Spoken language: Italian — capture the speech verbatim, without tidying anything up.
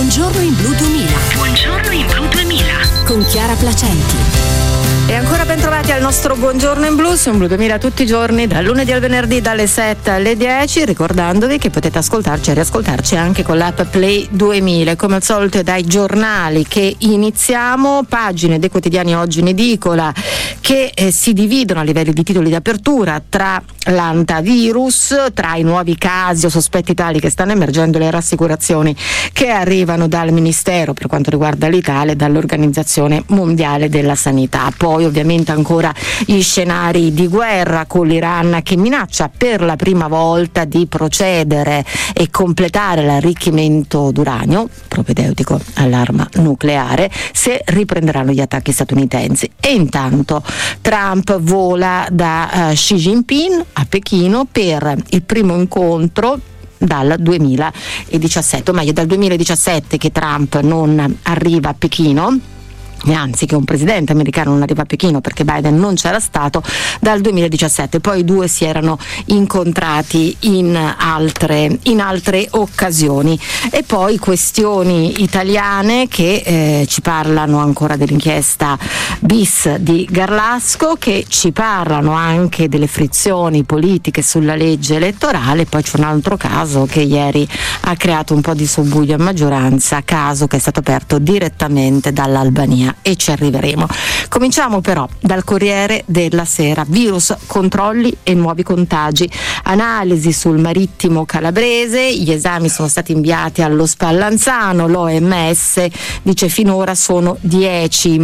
Buongiorno in Blu duemila. Buongiorno in Blu duemila. Con Chiara Placenti. E ancora ben trovati al nostro Buongiorno in Blu, su Blu duemila tutti i giorni, dal lunedì al venerdì dalle sette alle dieci, ricordandovi che potete ascoltarci e riascoltarci anche con l'app Play duemila. Come al solito dai giornali che iniziamo, pagine dei quotidiani oggi in edicola che eh, si dividono a livello di titoli di apertura tra l'antavirus, tra i nuovi casi o sospetti tali che stanno emergendo, le rassicurazioni che arrivano dal Ministero per quanto riguarda l'Italia e dall'Organizzazione Mondiale della Sanità. Poi ovviamente ancora gli scenari di guerra con l'Iran che minaccia per la prima volta di procedere e completare l'arricchimento d'uranio propedeutico all'arma nucleare se riprenderanno gli attacchi statunitensi. E intanto Trump vola da uh, Xi Jinping a Pechino per il primo incontro dal duemiladiciassette, o meglio dal duemiladiciassette che Trump non arriva a Pechino, anzi che un presidente americano non arriva a Pechino perché Biden non c'era stato dal duemiladiciassette. Poi i due si erano incontrati in altre, in altre occasioni. E poi questioni italiane che eh, ci parlano ancora dell'inchiesta bis di Garlasco, che ci parlano anche delle frizioni politiche sulla legge elettorale. Poi c'è un altro caso che ieri ha creato un po' di subbuglio a maggioranza, caso che è stato aperto direttamente dall'Albania, e ci arriveremo. Cominciamo però dal Corriere della Sera. Virus, controlli e nuovi contagi. Analisi sul marittimo calabrese, gli esami sono stati inviati allo Spallanzano, l'O M S dice finora sono dieci